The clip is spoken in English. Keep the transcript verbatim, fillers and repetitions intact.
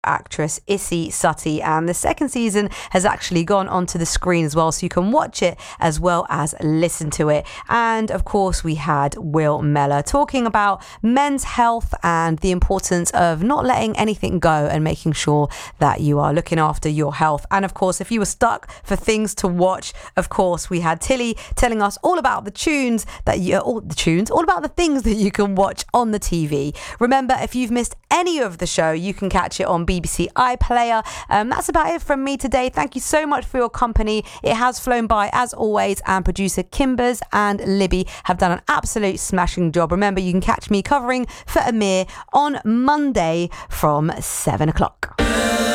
actress Issy Suttie, and the second season has actually gone onto the screen as well, so you can watch it as well as listen to it. And of course we had Will Mellor talking about men's health and the importance of not letting anything go and making sure that you are looking after your health. And of course, if you were stuck for things to watch, of course we had Tilly telling us all about the tunes that you all the tunes all about the things that you can watch on the T V. Remember, if you've missed any of the show, you can catch it on B B C iPlayer. Um, that's about it from me today. Thank you so much for your company. It has flown by as always, and producer Kimbers and Libby have done an absolute smashing job. Remember, you can catch me covering for Amir on Monday from seven o'clock.